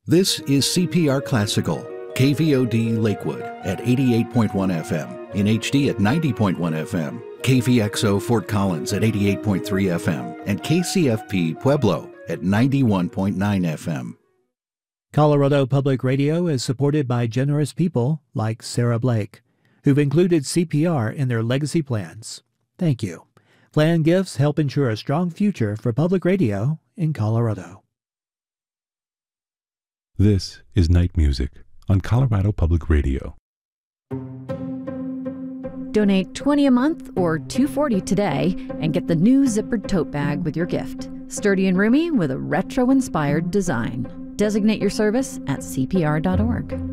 This is CPR Classical, KVOD Lakewood at 88.1 FM, in HD at 90.1 FM, KVXO Fort Collins at 88.3 FM, and KCFP Pueblo at 91.9 FM. Colorado Public Radio is supported by generous people like Sarah Blake, who've included CPR in their legacy plans. Thank you. Plan gifts help ensure a strong future for public radio in Colorado. This is Night Music on Colorado Public Radio. Donate $20 a month or $240 today and get the new zippered tote bag with your gift. Sturdy and roomy with a retro-inspired design. Designate your service at cpr.org.